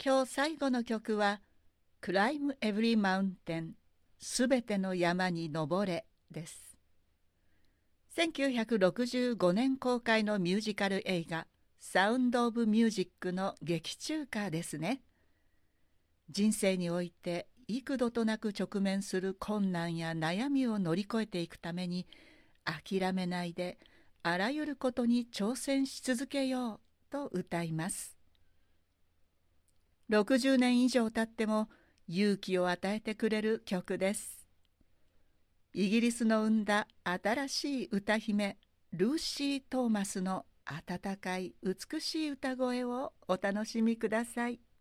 今日最後の曲は「Climb Every Mountain すべての山に登れ」です。1965年公開のミュージカル映画「サウンド・オブ・ミュージック」の劇中歌ですね。人生において幾度となく直面する困難や悩みを乗り越えていくために、諦めないであらゆることに挑戦し続けようと歌います。60年以上経っても勇気を与えてくれる曲です。イギリスの生んだ新しい歌姫ルーシー・トーマスの温かい美しい歌声をお楽しみください。